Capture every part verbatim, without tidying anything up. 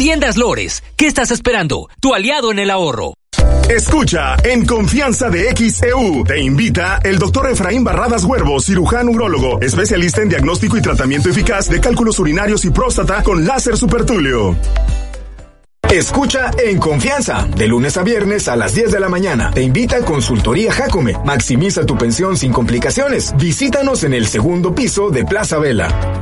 Tiendas Lores, ¿qué estás esperando? Tu aliado en el ahorro. Escucha En Confianza de X E U. Te invita el doctor Efraín Barradas Huervo, cirujano urólogo, especialista en diagnóstico y tratamiento eficaz de cálculos urinarios y próstata con láser supertulio. Escucha En Confianza, de lunes a viernes a las diez de la mañana. Te invita Consultoría Jacome. Maximiza tu pensión sin complicaciones. Visítanos en el segundo piso de Plaza Vela.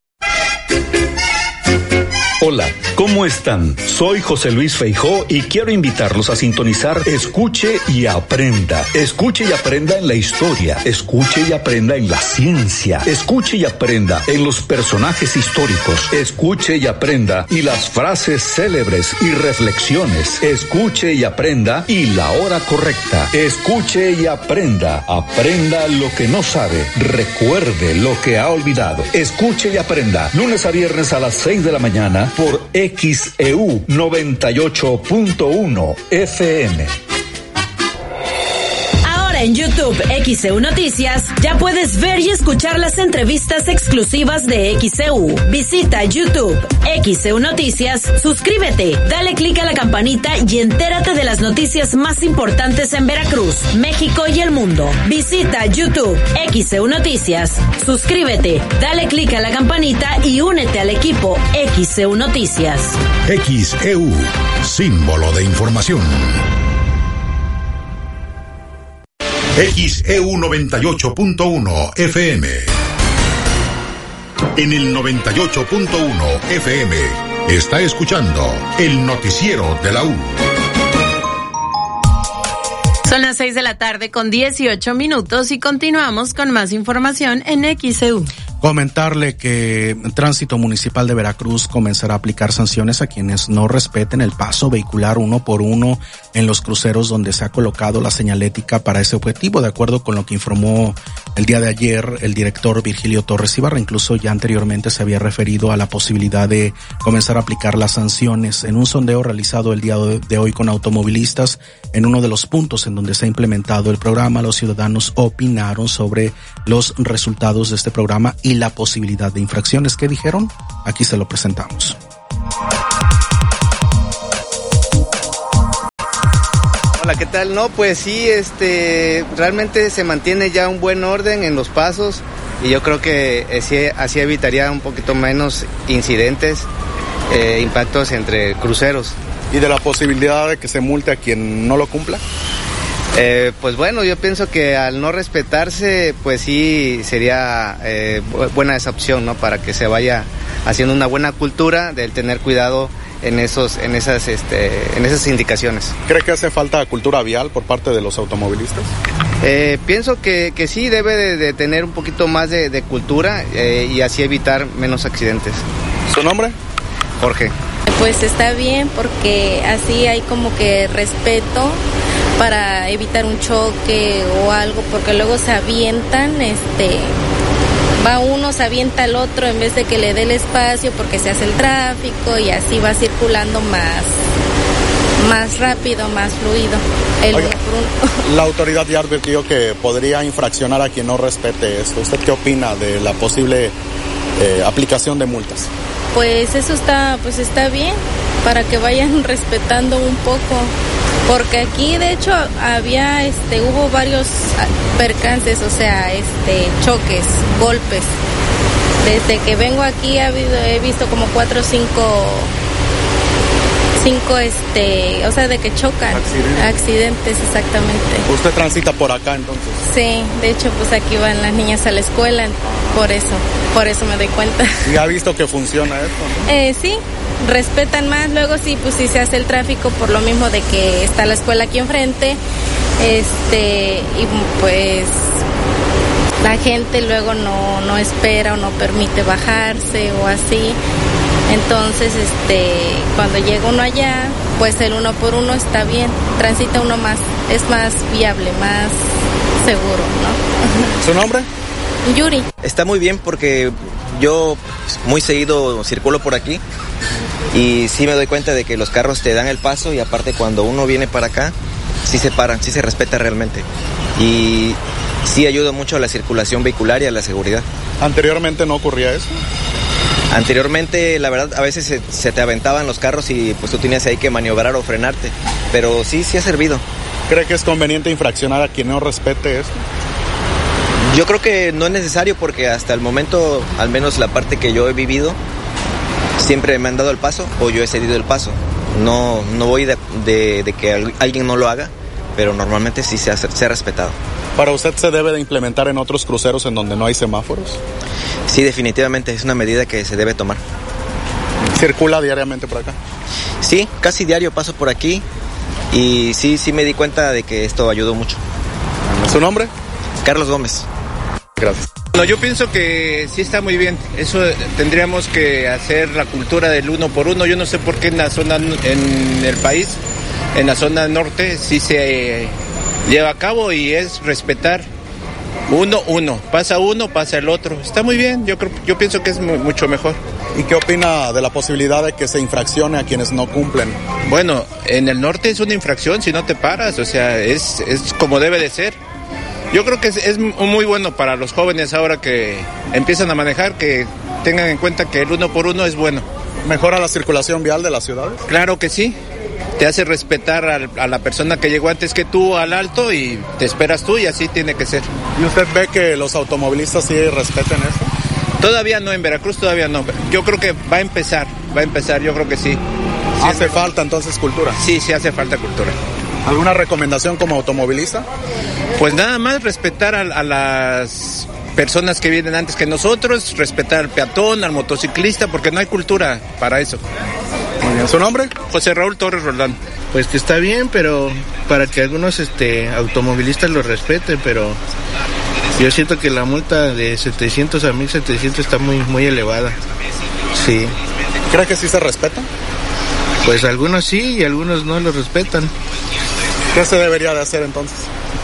Hola, ¿cómo están? Soy José Luis Feijó y quiero invitarlos a sintonizar Escuche y Aprenda. Escuche y aprenda en la historia, escuche y aprenda en la ciencia, escuche y aprenda en los personajes históricos, escuche y aprenda y las frases célebres y reflexiones, escuche y aprenda y la hora correcta, escuche y aprenda, aprenda lo que no sabe, recuerde lo que ha olvidado, escuche y aprenda, lunes a viernes a las seis de la mañana, por X E U noventa y ocho punto uno F M. Ahora en YouTube X E U Noticias ya puedes ver y escuchar las entrevistas exclusivas de X E U. Visita YouTube X E U Noticias, suscríbete, dale clic a la campanita y entérate de las noticias más importantes en Veracruz, México y el mundo. Visita YouTube X E U Noticias, suscríbete, dale clic a la campanita y únete al equipo X E U Noticias. X E U, símbolo de información. X E U noventa y ocho punto uno F M. En el noventa y ocho punto uno F M está escuchando el noticiero de la U. Son las seis de la tarde con dieciocho minutos y continuamos con más información en X E U. Comentarle que el Tránsito Municipal de Veracruz comenzará a aplicar sanciones a quienes no respeten el paso vehicular uno por uno en los cruceros donde se ha colocado la señalética para ese objetivo, de acuerdo con lo que informó el día de ayer el director Virgilio Torres Ibarra. Incluso ya anteriormente se había referido a la posibilidad de comenzar a aplicar las sanciones. En un sondeo realizado el día de hoy con automovilistas, en uno de los puntos en donde se ha implementado el programa, los ciudadanos opinaron sobre los resultados de este programa y la posibilidad de infracciones. ¿Qué dijeron? Aquí se lo presentamos. Hola, ¿qué tal? No, pues sí, este, realmente se mantiene ya un buen orden en los pasos y yo creo que así, así evitaría un poquito menos incidentes, eh, impactos entre cruceros. ¿Y de la posibilidad de que se multe a quien no lo cumpla? Eh, pues bueno, yo pienso que al no respetarse, pues sí sería eh, buena esa opción, ¿no? Para que se vaya haciendo una buena cultura del tener cuidado en esos, en esas, este, en esas indicaciones. ¿Cree que hace falta cultura vial por parte de los automovilistas? Eh, pienso que, que sí debe de, de tener un poquito más de, de cultura eh, y así evitar menos accidentes. ¿Su nombre? Jorge. Pues está bien porque así hay como que respeto para evitar un choque o algo, porque luego se avientan, este, va uno, se avienta al otro en vez de que le dé el espacio porque se hace el tráfico y así va circulando más, más rápido, más fluido. El Oiga, uno por uno. La autoridad ya advirtió que podría infraccionar a quien no respete esto. ¿Usted qué opina de la posible eh, aplicación de multas? Pues eso está, pues está bien, para que vayan respetando un poco, porque aquí de hecho había, este, hubo varios percances, o sea, este, choques, golpes. Desde que vengo aquí ha habido, he visto como cuatro o cinco, cinco, este, o sea, de que chocan. Accidentes. Accidentes, exactamente. ¿Usted transita por acá entonces? Sí, de hecho, pues aquí van las niñas a la escuela, por eso, por eso me doy cuenta. ¿Y ha visto que funciona esto, no? Eh, sí, respetan más, luego sí, pues sí se hace el tráfico por lo mismo de que está la escuela aquí enfrente, este, y pues la gente luego no, no espera o no permite bajarse o así. Entonces, este, cuando llega uno allá, pues el uno por uno está bien, transita uno más, es más viable, más seguro, ¿no? ¿Su nombre? Yuri. Está muy bien porque yo muy seguido circulo por aquí y sí me doy cuenta de que los carros te dan el paso y aparte cuando uno viene para acá, sí se paran, sí se respeta realmente y sí ayuda mucho a la circulación vehicular y a la seguridad. ¿Anteriormente no ocurría eso? Anteriormente, la verdad, a veces se, se te aventaban los carros y pues tú tenías ahí que maniobrar o frenarte, pero sí, sí ha servido. ¿Cree que es conveniente infraccionar a quien no respete esto? Yo creo que no es necesario porque hasta el momento, al menos la parte que yo he vivido, siempre me han dado el paso o yo he cedido el paso. No, no voy de, de, de que alguien no lo haga, pero normalmente sí se ha, se ha respetado. ¿Para usted se debe de implementar en otros cruceros en donde no hay semáforos? Sí, definitivamente, es una medida que se debe tomar. ¿Circula diariamente por acá? Sí, casi diario paso por aquí y sí, sí me di cuenta de que esto ayudó mucho. ¿Su nombre? Carlos Gómez. Gracias. No, yo pienso que sí está muy bien. Eso tendríamos que hacer la cultura del uno por uno. Yo no sé por qué en la zona, en el país, en la zona norte, sí se lleva a cabo y es respetar uno, uno. Pasa uno, pasa el otro. Está muy bien, yo creo, yo pienso que es muy, mucho mejor. ¿Y qué opina de la posibilidad de que se infraccione a quienes no cumplen? Bueno, en el norte es una infracción si no te paras, o sea, es, es como debe de ser. Yo creo que es, es muy bueno para los jóvenes ahora que empiezan a manejar, que tengan en cuenta que el uno por uno es bueno. ¿Mejora la circulación vial de las ciudades? Claro que sí. Te hace respetar a, a la persona que llegó antes que tú al alto y te esperas tú y así tiene que ser. ¿Y usted ve que los automovilistas sí respeten eso? Todavía no, en Veracruz todavía no. Yo creo que va a empezar, va a empezar, yo creo que sí. sí ¿Hace es... falta entonces cultura? Sí, sí hace falta cultura. ¿Alguna recomendación como automovilista? Pues nada más respetar a, a las personas que vienen antes que nosotros, respetar al peatón, al motociclista, porque no hay cultura para eso. Muy bien. ¿Su nombre? José Raúl Torres Roldán. Pues que está bien, pero para que algunos este, automovilistas lo respeten, pero yo siento que la multa de setecientos a mil setecientos está muy, muy elevada. Sí. ¿Cree que sí se respeta? Pues algunos sí y algunos no lo respetan. ¿Qué se debería de hacer entonces?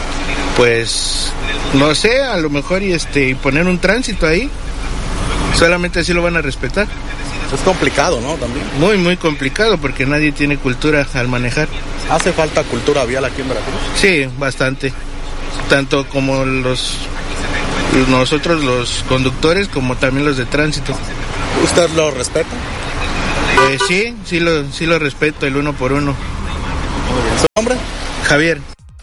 Pues no sé, a lo mejor y este poner un tránsito ahí. Solamente así lo van a respetar. Es complicado, ¿no? También. Muy, muy complicado porque nadie tiene cultura al manejar. ¿Hace falta cultura vial aquí en Veracruz? Sí, bastante. Tanto como los nosotros los conductores como también los de tránsito. ¿Usted lo respeta? Eh, sí, sí lo, sí lo respeto, el uno por uno. Muy bien. ¿Su nombre? Javier.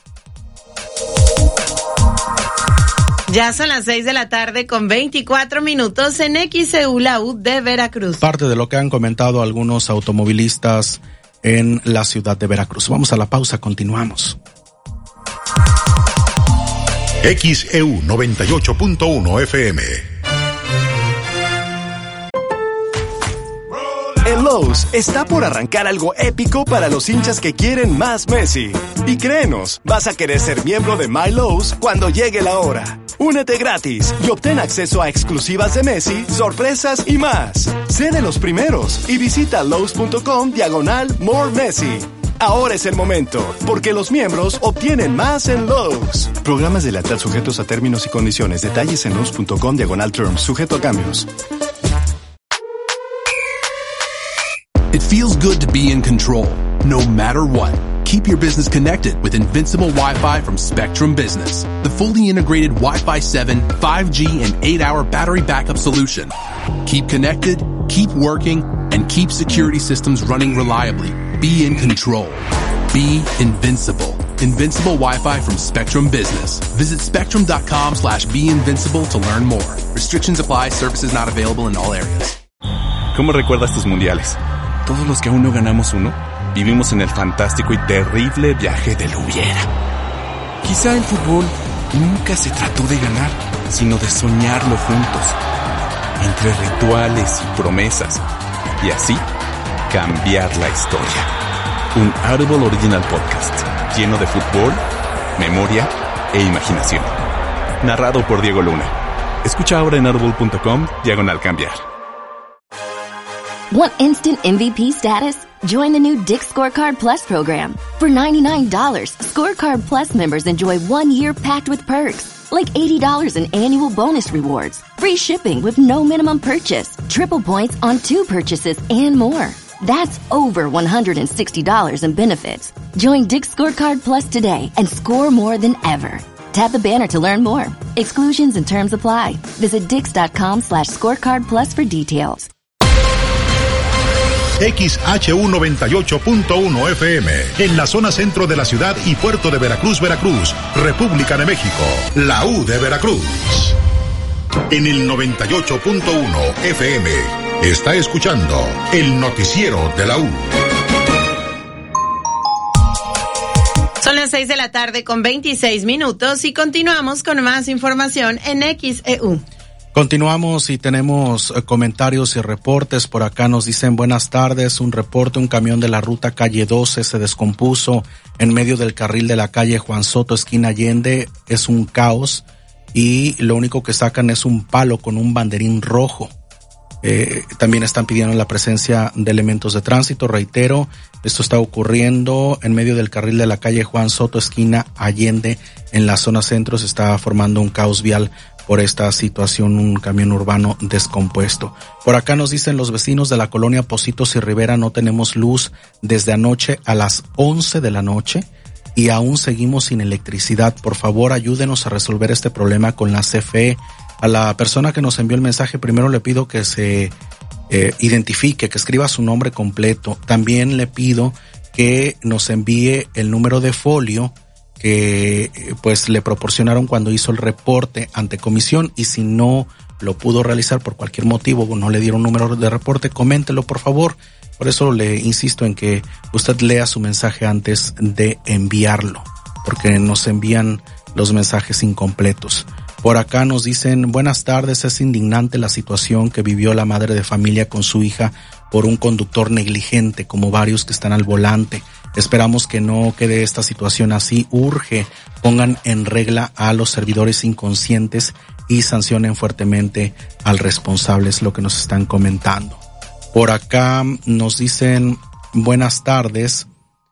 Ya son las seis de la tarde con veinticuatro minutos en X E U, la U de Veracruz. Parte de lo que han comentado algunos automovilistas en la ciudad de Veracruz. Vamos a la pausa, continuamos. X E U noventa y ocho punto uno F M. En Lowe's está por arrancar algo épico para los hinchas que quieren más Messi. Y créenos, vas a querer ser miembro de My Lowe's cuando llegue la hora. Únete gratis y obtén acceso a exclusivas de Messi, sorpresas y más. Sé de los primeros y visita Lowe's.com diagonal More Messi. Ahora es el momento, porque los miembros obtienen más en Lowe's. Programas de lealtad sujetos a términos y condiciones. Detalles en Lowe's.com diagonal terms, sujeto a cambios. It feels good to be in control, no matter what. Keep your business connected with Invincible Wi-Fi from Spectrum Business, the fully integrated Wi-Fi seven, five G, and eight hour battery backup solution. Keep connected, keep working, and keep security systems running reliably. Be in control. Be invincible. Invincible Wi-Fi from Spectrum Business. Visit spectrum.com slash be invincible to learn more. Restrictions apply. Services not available in all areas. ¿Cómo recuerdas tus mundiales? Todos los que aún no ganamos uno, vivimos en el fantástico y terrible viaje del hubiera. Quizá el fútbol nunca se trató de ganar, sino de soñarlo juntos, entre rituales y promesas, y así cambiar la historia. Un Audible Original Podcast, lleno de fútbol, memoria e imaginación. Narrado por Diego Luna. Escucha ahora en audible.com, diagonal cambiar. Want instant M V P status? Join the new Dick's Scorecard Plus program. For ninety-nine dollars, Scorecard Plus members enjoy one year packed with perks, like eighty dollars in annual bonus rewards, free shipping with no minimum purchase, triple points on two purchases, and more. That's over one hundred sixty dollars in benefits. Join Dick's Scorecard Plus today and score more than ever. Tap the banner to learn more. Exclusions and terms apply. Visit dix.com slash scorecard plus for details. X H U noventa y ocho punto uno F M, en la zona centro de la ciudad y puerto de Veracruz, Veracruz, República de México, la U de Veracruz. En el noventa y ocho punto uno F M, está escuchando el noticiero de la U. Son las seis de la tarde con veintiséis minutos y continuamos con más información en X E U. Continuamos y tenemos eh, comentarios y reportes. Por acá nos dicen buenas tardes. Un reporte, un camión de la ruta calle doce se descompuso en medio del carril de la calle Juan Soto, esquina Allende. Es un caos y lo único que sacan es un palo con un banderín rojo. Eh, también están pidiendo la presencia de elementos de tránsito. Reitero, esto está ocurriendo en medio del carril de la calle Juan Soto, esquina Allende, en la zona centro. Se está formando un caos vial por esta situación, un camión urbano descompuesto. Por acá nos dicen los vecinos de la colonia Pocitos y Rivera, no tenemos luz desde anoche a las once de la noche y aún seguimos sin electricidad. Por favor, ayúdenos a resolver este problema con la C F E. A la persona que nos envió el mensaje, primero le pido que se eh, identifique, que escriba su nombre completo. También le pido que nos envíe el número de folio que pues le proporcionaron cuando hizo el reporte ante comisión, y si no lo pudo realizar por cualquier motivo o no le dieron número de reporte, coméntelo por favor. Por eso le insisto en que usted lea su mensaje antes de enviarlo, porque nos envían los mensajes incompletos. Por acá nos dicen buenas tardes, es indignante la situación que vivió la madre de familia con su hija por un conductor negligente, como varios que están al volante. Esperamos que no quede esta situación así. Urge, pongan en regla a los servidores inconscientes y sancionen fuertemente al responsable, es lo que nos están comentando. Por acá nos dicen buenas tardes.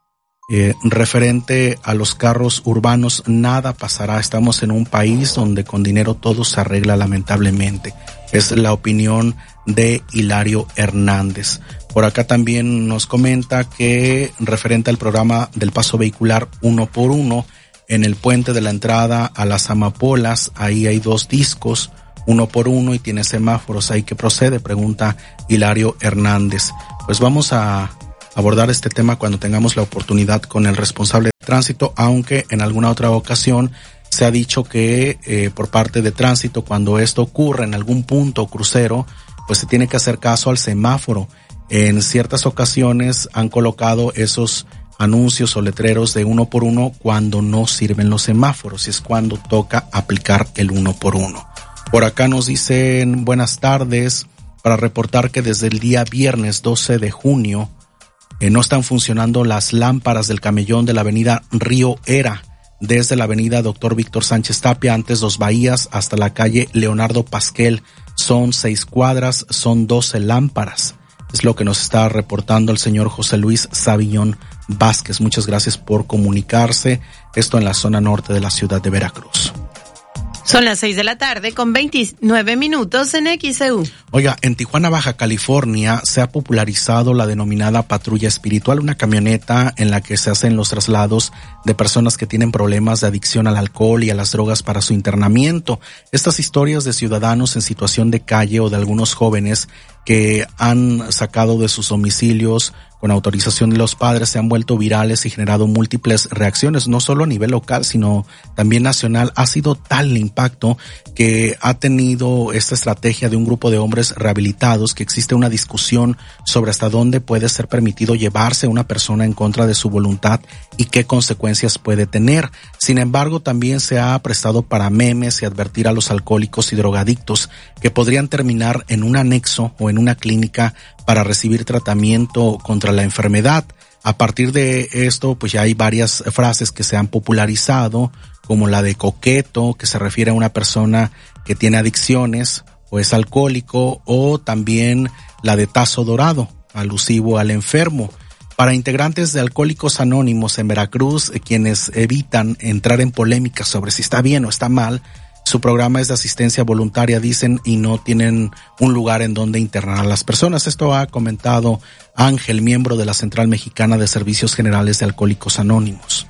Eh, referente a los carros urbanos, nada pasará. Estamos en un país donde con dinero todo se arregla, lamentablemente. Es la opinión de Hilario Hernández. Por acá también nos comenta que referente al programa del paso vehicular uno por uno, en el puente de la entrada a las Amapolas, ahí hay dos discos, uno por uno, y tiene semáforos. ¿Ahí qué procede?, pregunta Hilario Hernández. Pues vamos a abordar este tema cuando tengamos la oportunidad con el responsable de tránsito, aunque en alguna otra ocasión se ha dicho que eh, por parte de tránsito, cuando esto ocurre en algún punto crucero, pues se tiene que hacer caso al semáforo. En ciertas ocasiones han colocado esos anuncios o letreros de uno por uno cuando no sirven los semáforos, y es cuando toca aplicar el uno por uno. Por acá nos dicen buenas tardes, para reportar que desde el día viernes doce de junio Eh, no están funcionando las lámparas del camellón de la avenida Río Era, desde la avenida Doctor Víctor Sánchez Tapia, antes Dos Bahías, hasta la calle Leonardo Pasquel. Son seis cuadras, son doce lámparas. Es lo que nos está reportando el señor José Luis Savillón Vázquez. Muchas gracias por comunicarse. Esto en la zona norte de la ciudad de Veracruz. Son las seis de la tarde con veintinueve minutos en X E U. Oiga, en Tijuana, Baja California, se ha popularizado la denominada patrulla espiritual, una camioneta en la que se hacen los traslados de personas que tienen problemas de adicción al alcohol y a las drogas para su internamiento. Estas historias de ciudadanos en situación de calle o de algunos jóvenes que han sacado de sus domicilios con autorización de los padres se han vuelto virales y generado múltiples reacciones, no solo a nivel local, sino también nacional. Ha sido tal el impacto que ha tenido esta estrategia de un grupo de hombres rehabilitados que existe una discusión sobre hasta dónde puede ser permitido llevarse a una persona en contra de su voluntad y qué consecuencias puede tener. Sin embargo, también se ha prestado para memes y advertir a los alcohólicos y drogadictos que podrían terminar en un anexo o en una clínica para recibir tratamiento contra la enfermedad. A partir de esto, pues ya hay varias frases que se han popularizado, como la de coqueto, que se refiere a una persona que tiene adicciones o es alcohólico, o también la de tazo dorado, alusivo al enfermo. Para integrantes de Alcohólicos Anónimos en Veracruz, quienes evitan entrar en polémicas sobre si está bien o está mal, su programa es de asistencia voluntaria, dicen, y no tienen un lugar en donde internar a las personas. Esto ha comentado Ángel, miembro de la Central Mexicana de Servicios Generales de Alcohólicos Anónimos.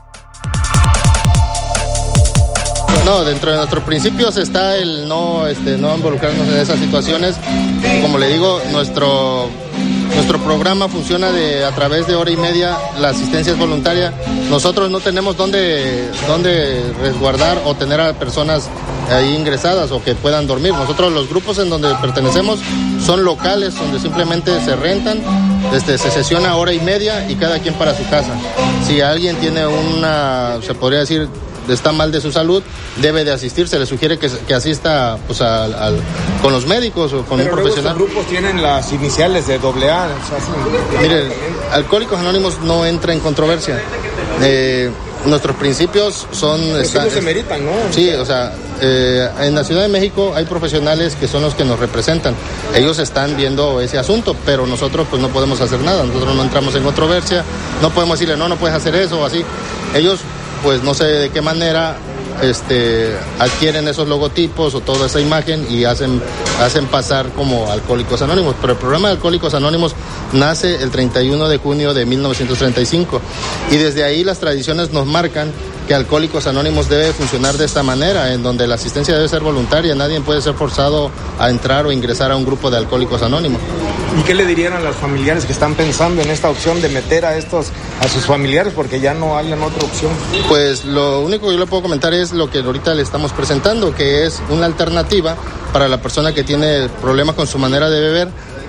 No, dentro de nuestros principios está el no, este, no involucrarnos en esas situaciones. Como le digo, nuestro nuestro programa funciona de a través de hora y media, la asistencia es voluntaria. Nosotros no tenemos dónde, dónde resguardar o tener a personas ahí ingresadas o que puedan dormir. Nosotros los grupos en donde pertenecemos son locales, donde simplemente se rentan, este, se sesiona hora y media y cada quien para su casa. Si alguien tiene una, se podría decir, está mal de su salud, debe de asistir, se le sugiere que, que asista pues, al, al, con los médicos o con Pero un profesional. Los grupos tienen las iniciales de doble A. O sea, sí. Mire, Alcohólicos Anónimos no entra en controversia. Eh, nuestros principios son... Está, se meritan, ¿no? Sí, o sea, eh, en la Ciudad de México hay profesionales que son los que nos representan. Ellos están viendo ese asunto, pero nosotros pues no podemos hacer nada. Nosotros no entramos en controversia, no podemos decirle, no, no puedes hacer eso o así. Ellos... pues no sé de qué manera este, adquieren esos logotipos o toda esa imagen y hacen, hacen pasar como Alcohólicos Anónimos. Pero el programa de Alcohólicos Anónimos nace el treinta y uno de junio de mil novecientos treinta y cinco y desde ahí las tradiciones nos marcan que Alcohólicos Anónimos debe funcionar de esta manera, en donde la asistencia debe ser voluntaria, nadie puede ser forzado a entrar o ingresar a un grupo de Alcohólicos Anónimos. ¿Y qué le dirían a los familiares que están pensando en esta opción de meter a estos, a sus familiares porque ya no hayan otra opción? Pues lo único que yo le puedo comentar es lo que ahorita le estamos presentando, que es una alternativa para la persona que tiene problemas con su manera de beber,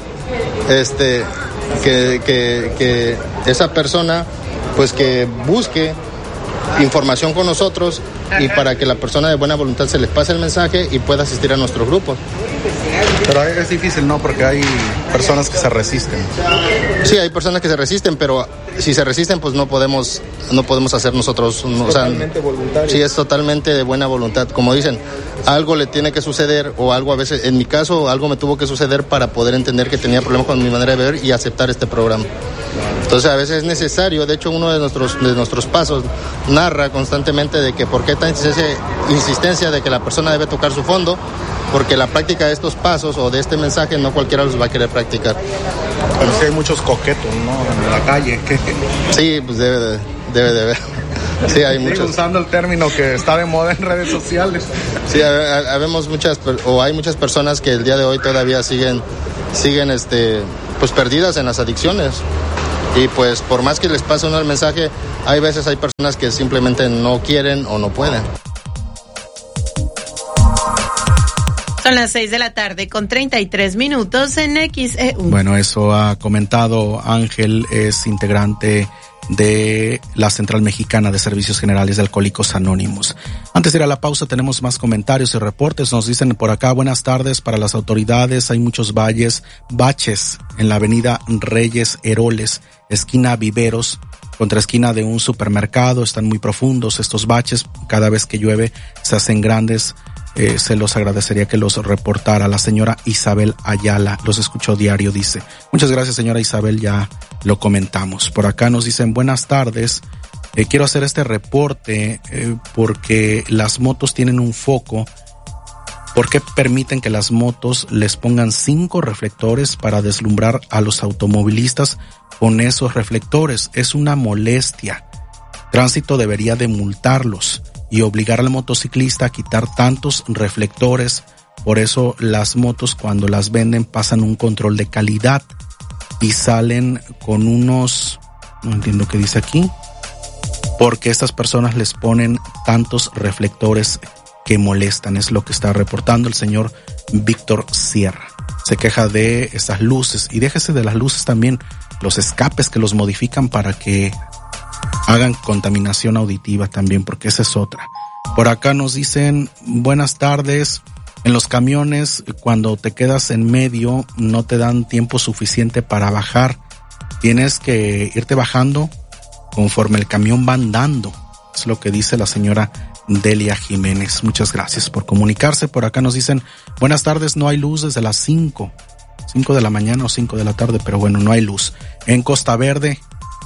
este, que, que, que esa persona pues que busque información con nosotros y para que la persona de buena voluntad se les pase el mensaje y pueda asistir a nuestros grupos. Pero es difícil, ¿no? Porque hay personas que se resisten. Sí, hay personas que se resisten, pero si se resisten, pues no podemos, no podemos hacer nosotros. Es o sea, totalmente voluntario. Sí, es totalmente de buena voluntad. Como dicen, algo le tiene que suceder o algo a veces, en mi caso, algo me tuvo que suceder para poder entender que tenía problemas con mi manera de beber y aceptar este programa. Entonces a veces es necesario, de hecho uno de nuestros, de nuestros pasos narra constantemente de que por qué tan insistencia de que la persona debe tocar su fondo, porque la práctica de estos pasos o de este mensaje no cualquiera los va a querer practicar. Pero sí hay muchos coquetos, ¿no? En la calle. Que... Sí, pues debe de, debe de haber. Sí, hay Sigo muchos. usando el término que está de moda en redes sociales. Sí, habemos muchas, o hay muchas personas que el día de hoy todavía siguen, siguen, este, pues perdidas en las adicciones. Y pues por más que les pase uno el mensaje, hay veces hay personas que simplemente no quieren o no pueden. Son las seis de la tarde con treinta y tres minutos en X E U. Bueno, eso ha comentado Ángel, es integrante de la Central Mexicana de Servicios Generales de Alcohólicos Anónimos. Antes de ir a la pausa tenemos más comentarios y reportes. Nos dicen por acá, buenas tardes para las autoridades. Hay muchos valles, baches en la avenida Reyes Heroles, esquina Viveros, contra esquina de un supermercado. Están muy profundos estos baches. Cada vez que llueve se hacen grandes. Eh, se los agradecería que los reportara la señora Isabel Ayala. Los escuchó diario, dice. Muchas gracias, señora Isabel, ya lo comentamos. Por acá nos dicen buenas tardes. Eh, quiero hacer este reporte eh, porque las motos tienen un foco. ¿Por qué permiten que las motos les pongan cinco reflectores para deslumbrar a los automovilistas con esos reflectores? Es una molestia. Tránsito debería de multarlos y obligar al motociclista a quitar tantos reflectores. Por eso las motos cuando las venden pasan un control de calidad y salen con unos, no entiendo qué dice aquí, porque estas personas les ponen tantos reflectores que molestan. Es lo que está reportando el señor Víctor Sierra. Se queja de estas luces y déjese de las luces también, los escapes que los modifican para que hagan contaminación auditiva también, porque esa es otra. Por acá nos dicen, buenas tardes, en los camiones cuando te quedas en medio no te dan tiempo suficiente para bajar, tienes que irte bajando conforme el camión va andando, es lo que dice la señora Delia Jiménez. Muchas gracias por comunicarse. Por acá nos dicen, buenas tardes, no hay luz desde las cinco, cinco de la mañana o cinco de la tarde, pero bueno, no hay luz. En Costa Verde,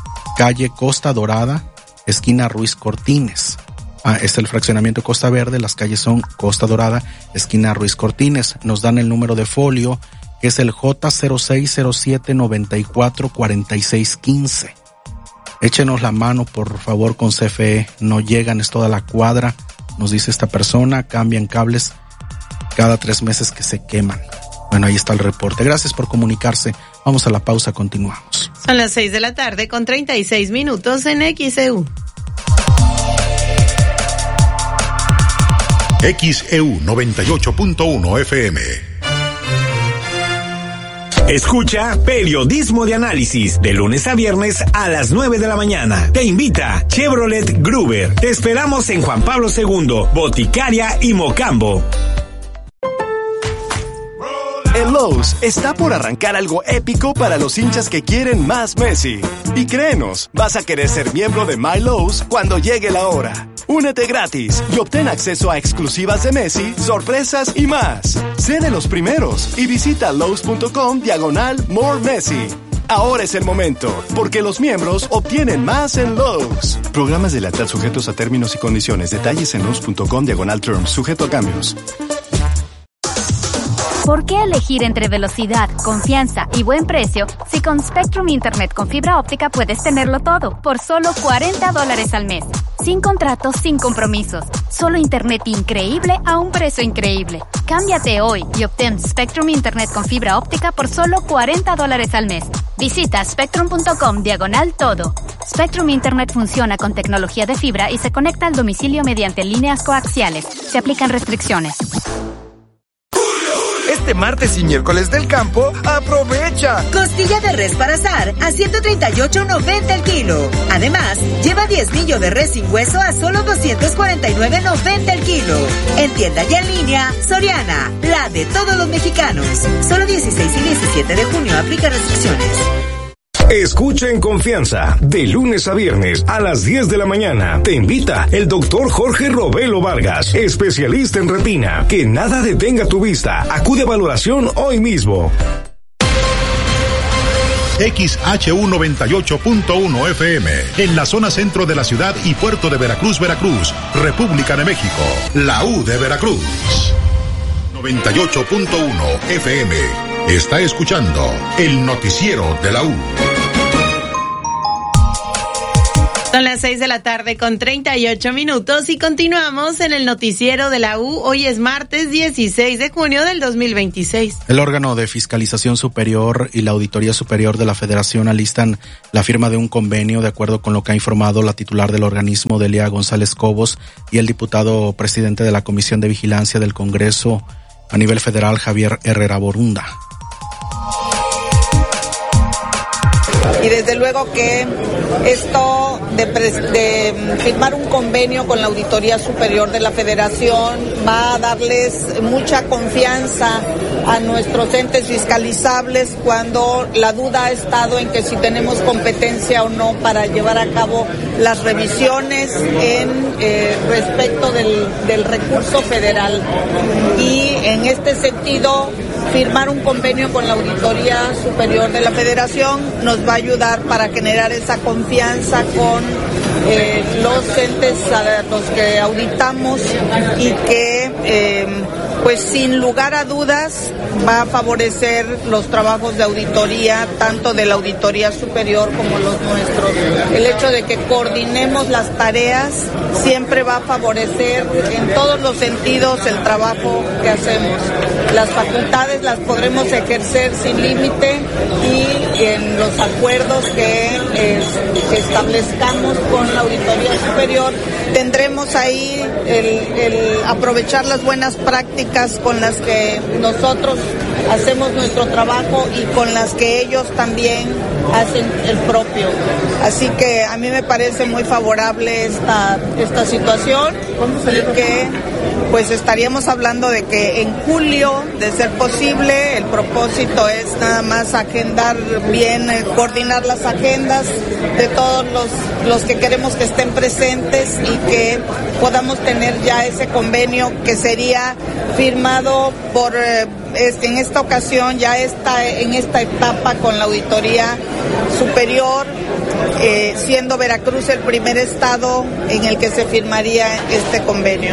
calle Costa Dorada, esquina Ruiz Cortines. Ah, es el fraccionamiento Costa Verde, las calles son Costa Dorada, esquina Ruiz Cortines. Nos dan el número de folio, que es el J cero seis cero siete nueve cuatro cuatro seis uno cinco. Échenos la mano, por favor, con C F E. No llegan, es toda la cuadra, nos dice esta persona. Cambian cables cada tres meses que se queman. Bueno, ahí está el reporte. Gracias por comunicarse. Vamos a la pausa, continuamos. Son las seis de la tarde con treinta y seis minutos en X E U. X E U noventa y ocho punto uno F M. Escucha Periodismo de Análisis de lunes a viernes a las nueve de la mañana. Te invita Chevrolet Gruber. Te esperamos en Juan Pablo segundo, Boticaria y Mocambo. En Lowe's está por arrancar algo épico para los hinchas que quieren más Messi. Y créenos, vas a querer ser miembro de My Lowe's cuando llegue la hora. Únete gratis y obtén acceso a exclusivas de Messi, sorpresas y más. Sé de los primeros y visita Lowe's.com diagonal More Messi. Ahora es el momento, porque los miembros obtienen más en Lowe's. Programas de lealtad sujetos a términos y condiciones. Detalles en Lowe's.com diagonal terms, sujeto a cambios. ¿Por qué elegir entre velocidad, confianza y buen precio si con Spectrum Internet con fibra óptica puedes tenerlo todo por solo cuarenta dólares al mes? Sin contratos, sin compromisos. Solo internet increíble a un precio increíble. Cámbiate hoy y obtén Spectrum Internet con fibra óptica por solo cuarenta dólares al mes. Visita spectrum.com diagonal todo. Spectrum Internet funciona con tecnología de fibra y se conecta al domicilio mediante líneas coaxiales. Se aplican restricciones. Este martes y miércoles del campo, ¡aprovecha! Costilla de res para asar a ciento treinta y ocho noventa el kilo. Además, lleva diezmillo de res sin hueso a solo doscientos cuarenta y nueve noventa el kilo. En tienda y en línea, Soriana, la de todos los mexicanos. Solo dieciséis y diecisiete de junio aplica restricciones. Escucha en confianza, de lunes a viernes a las diez de la mañana. Te invita el doctor Jorge Robelo Vargas, especialista en retina. Que nada detenga tu vista. Acude a valoración hoy mismo. X H U noventa y ocho punto uno F M, en la zona centro de la ciudad y puerto de Veracruz, Veracruz, República de México. La U de Veracruz. noventa y ocho punto uno F M. Está escuchando el noticiero de la U. Son las seis de la tarde con treinta y ocho minutos y continuamos en el noticiero de la U. Hoy es martes dieciséis de junio del dos mil veintiséis. El órgano de fiscalización superior y la Auditoría Superior de la Federación alistan la firma de un convenio, de acuerdo con lo que ha informado la titular del organismo, Delia González Cobos, y el diputado presidente de la Comisión de Vigilancia del Congreso a nivel federal, Javier Herrera Borunda. Y desde luego que esto de, de firmar un convenio con la Auditoría Superior de la Federación va a darles mucha confianza a nuestros entes fiscalizables cuando la duda ha estado en que si tenemos competencia o no para llevar a cabo las revisiones en eh, respecto del, del recurso federal. Y en este sentido, firmar un convenio con la Auditoría Superior de la Federación nos va a ayudar para generar esa confianza con eh, los entes a los que auditamos y que eh, pues sin lugar a dudas va a favorecer los trabajos de auditoría, tanto de la Auditoría Superior como los nuestros. El hecho de que coordinemos las tareas siempre va a favorecer en todos los sentidos el trabajo que hacemos. Las facultades las podremos ejercer sin límite y en los acuerdos que, eh, que establezcamos con la Auditoría Superior tendremos ahí el, el aprovechar las buenas prácticas con las que nosotros hacemos nuestro trabajo y con las que ellos también hacen el propio. Así que a mí me parece muy favorable esta, esta situación y que pues estaríamos hablando de que en julio, de ser posible, el propósito es nada más agendar bien, eh, coordinar las agendas de todos los, los que queremos que estén presentes y que podamos tener ya ese convenio que sería firmado por eh, este, en esta ocasión, ya está en esta etapa con la Auditoría Superior, eh, siendo Veracruz el primer estado en el que se firmaría este convenio.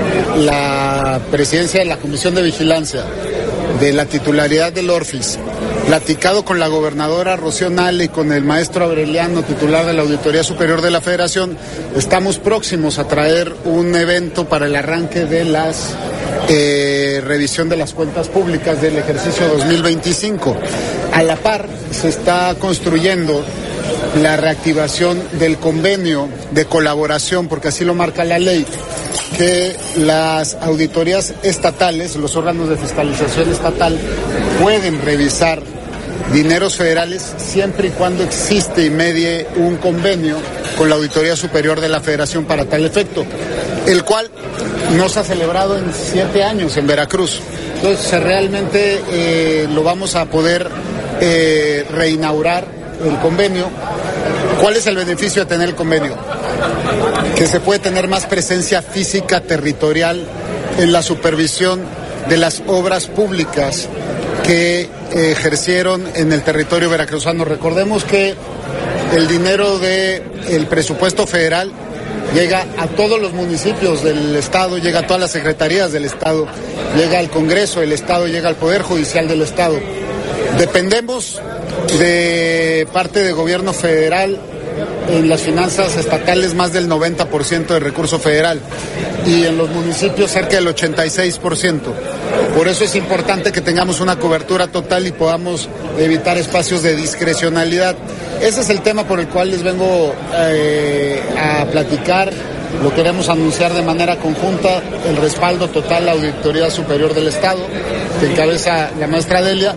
La presidencia de la Comisión de Vigilancia, de la titularidad del ORFIS, platicado con la gobernadora Rocío Nale y con el maestro Aureliano, titular de la Auditoría Superior de la Federación, estamos próximos a traer un evento para el arranque de las eh, revisión de las cuentas públicas del ejercicio dos mil veinticinco. A la par se está construyendo la reactivación del convenio de colaboración, porque así lo marca la ley, que las auditorías estatales, los órganos de fiscalización estatal, pueden revisar dineros federales siempre y cuando existe y medie un convenio con la Auditoría Superior de la Federación para tal efecto, el cual no se ha celebrado en siete años en Veracruz. Entonces realmente eh, lo vamos a poder eh, reinaugurar el convenio. ¿Cuál es el beneficio de tener el convenio? Que se puede tener más presencia física territorial en la supervisión de las obras públicas que ejercieron en el territorio veracruzano. Recordemos que el dinero del presupuesto federal llega a todos los municipios del Estado, llega a todas las secretarías del Estado, llega al Congreso del Estado, llega al Poder Judicial del Estado. Dependemos de parte del gobierno federal en las finanzas estatales más del noventa por ciento de recurso federal y en los municipios cerca del ochenta y seis por ciento. Por eso es importante que tengamos una cobertura total y podamos evitar espacios de discrecionalidad. Ese es el tema por el cual les vengo eh, a platicar. Lo queremos anunciar de manera conjunta, el respaldo total a la Auditoría Superior del Estado, que encabeza la maestra Delia.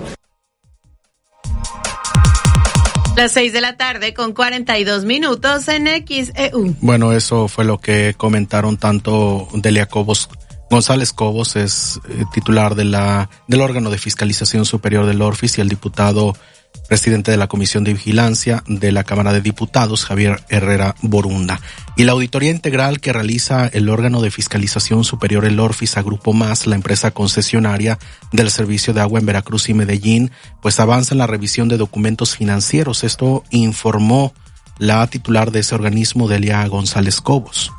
Las seis de la tarde con cuarenta y dos minutos en X E U. Bueno, eso fue lo que comentaron tanto Delia Cobos. González Cobos es eh, titular de la del órgano de fiscalización superior del Orfis y el diputado presidente de la Comisión de Vigilancia de la Cámara de Diputados, Javier Herrera Borunda. Y la auditoría integral que realiza el órgano de fiscalización superior, el Orfis, a Grupo Más, la empresa concesionaria del servicio de agua en Veracruz y Medellín, pues avanza en la revisión de documentos financieros. Esto informó la titular de ese organismo, Delia González Cobos.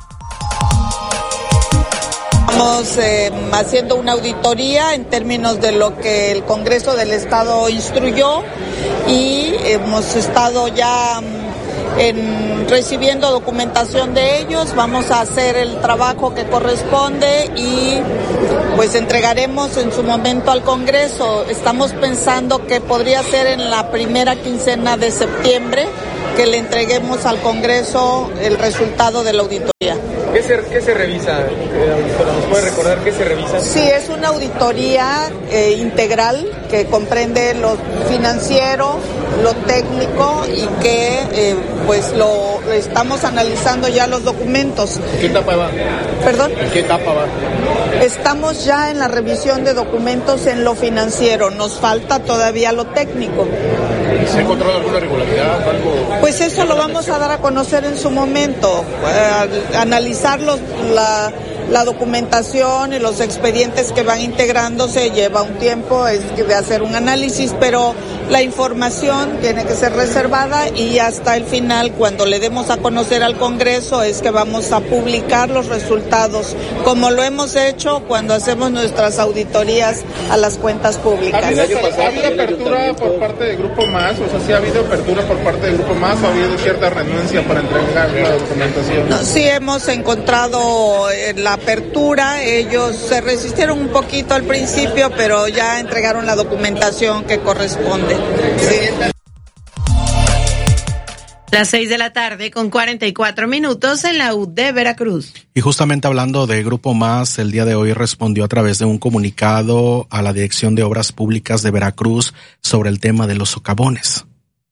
Estamos eh, haciendo una auditoría en términos de lo que el Congreso del Estado instruyó y hemos estado ya en, recibiendo documentación de ellos. Vamos a hacer el trabajo que corresponde y pues entregaremos en su momento al Congreso. Estamos pensando que podría ser en la primera quincena de septiembre que le entreguemos al Congreso el resultado de la auditoría. ¿Qué se, qué se revisa, ¿Nos puede recordar qué se revisa? Sí, es una auditoría eh, integral que comprende lo financiero, lo técnico y que eh, pues lo estamos analizando ya los documentos. ¿En qué etapa va? ¿Perdón? ¿En qué etapa va? Estamos ya en la revisión de documentos en lo financiero, nos falta todavía lo técnico. ¿Se ha encontrado alguna irregularidad? Algo? Pues eso lo vamos a dar a conocer en su momento, eh, analizar los, la, la documentación y los expedientes que van integrándose lleva un tiempo es de hacer un análisis, pero la información tiene que ser reservada y hasta el final, cuando le demos a conocer al Congreso, es que vamos a publicar los resultados, como lo hemos hecho cuando hacemos nuestras auditorías a las cuentas públicas. ¿Ha habido, ¿ha habido apertura por parte del Grupo Más? O sea, ¿sí ha habido apertura por parte del Grupo Más o ha habido cierta renuencia para entregar la documentación? No, sí hemos encontrado la apertura, ellos se resistieron un poquito al principio, pero ya entregaron la documentación que corresponde. Sí. Las seis de la tarde con cuarenta y cuatro minutos en la U de Veracruz. Y justamente hablando de Grupo Más, el día de hoy respondió a través de un comunicado a la Dirección de Obras Públicas de Veracruz sobre el tema de los socavones.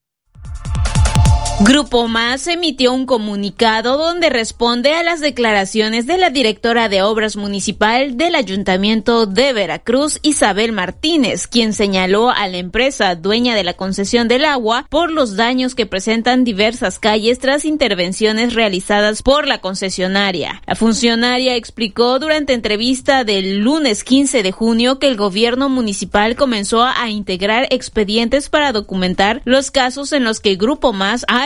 Grupo Más emitió un comunicado donde responde a las declaraciones de la directora de Obras Municipal del Ayuntamiento de Veracruz, Isabel Martínez, quien señaló a la empresa dueña de la concesión del agua por los daños que presentan diversas calles tras intervenciones realizadas por la concesionaria. La funcionaria explicó durante entrevista del lunes quince de junio que el gobierno municipal comenzó a integrar expedientes para documentar los casos en los que Grupo Más ha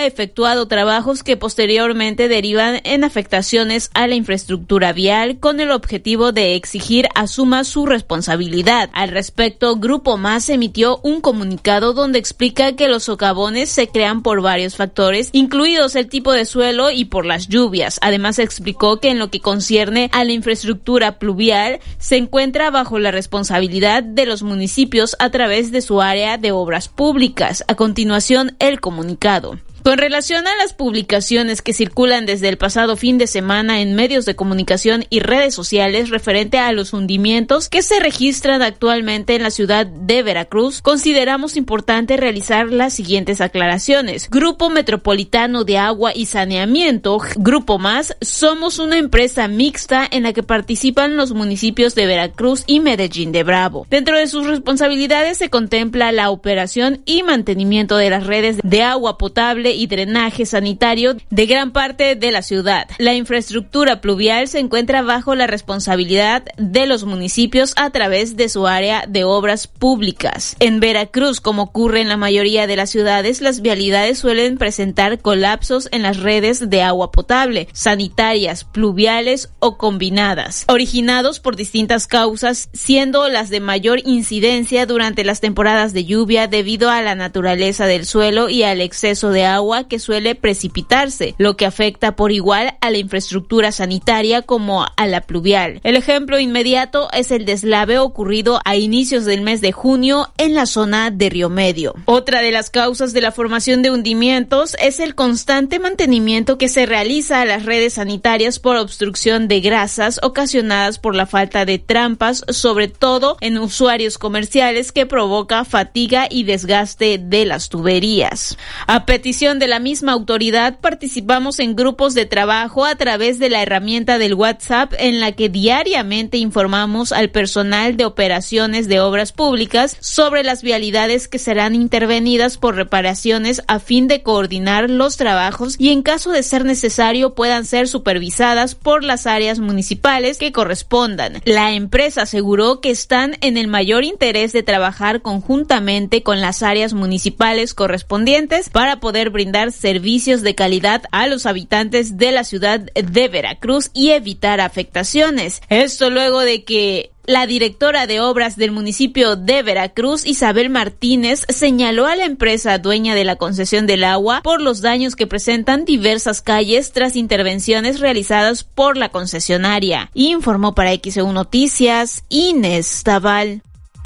ha efectuado trabajos que posteriormente derivan en afectaciones a la infraestructura vial con el objetivo de exigir asuma su responsabilidad. Al respecto, Grupo Más emitió un comunicado donde explica que los socavones se crean por varios factores, incluidos el tipo de suelo y por las lluvias. Además, explicó que en lo que concierne a la infraestructura pluvial se encuentra bajo la responsabilidad de los municipios a través de su área de obras públicas. A continuación, el comunicado. Con relación a las publicaciones que circulan desde el pasado fin de semana en medios de comunicación y redes sociales referente a los hundimientos que se registran actualmente en la ciudad de Veracruz, consideramos importante realizar las siguientes aclaraciones. Grupo Metropolitano de Agua y Saneamiento, Grupo Más, somos una empresa mixta en la que participan los municipios de Veracruz y Medellín de Bravo. Dentro de sus responsabilidades se contempla la operación y mantenimiento de las redes de agua potable y drenaje sanitario de gran parte de la ciudad. La infraestructura pluvial se encuentra bajo la responsabilidad de los municipios a través de su área de obras públicas. En Veracruz, como ocurre en la mayoría de las ciudades, las vialidades suelen presentar colapsos en las redes de agua potable, sanitarias, pluviales o combinadas, originados por distintas causas, siendo las de mayor incidencia durante las temporadas de lluvia debido a la naturaleza del suelo y al exceso de agua que suele precipitarse, lo que afecta por igual a la infraestructura sanitaria como a la pluvial. El ejemplo inmediato es el deslave ocurrido a inicios del mes de junio en la zona de Río Medio. Otra de las causas de la formación de hundimientos es el constante mantenimiento que se realiza a las redes sanitarias por obstrucción de grasas ocasionadas por la falta de trampas, sobre todo en usuarios comerciales, que provoca fatiga y desgaste de las tuberías. A petición de la misma autoridad, participamos en grupos de trabajo a través de la herramienta del WhatsApp en la que diariamente informamos al personal de operaciones de obras públicas sobre las vialidades que serán intervenidas por reparaciones a fin de coordinar los trabajos y en caso de ser necesario puedan ser supervisadas por las áreas municipales que correspondan. La empresa aseguró que están en el mayor interés de trabajar conjuntamente con las áreas municipales correspondientes para poder brindar servicios de calidad a los habitantes de la ciudad de Veracruz y evitar afectaciones. Esto luego de que la directora de obras del municipio de Veracruz, Isabel Martínez, señaló a la empresa dueña de la concesión del agua por los daños que presentan diversas calles tras intervenciones realizadas por la concesionaria. Informó para X E U Noticias, Inés Taval.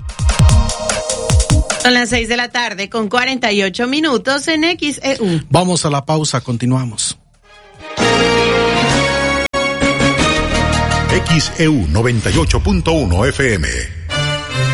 Son las seis de la tarde con cuarenta y ocho minutos en X E U. Vamos a la pausa, continuamos. X E U noventa y ocho punto uno F M.